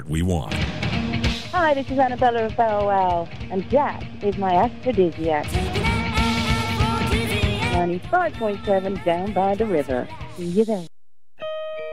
we want. Hi, this is Annabella of Bow Wow, and Jack is my aphrodisiac. 95.7 down by the river. See you there.